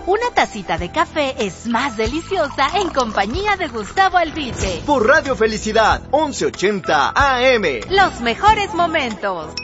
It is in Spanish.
Una tacita de café es más deliciosa en compañía de Gustavo Alvite. Por Radio Felicidad, 1180 AM. Los mejores momentos.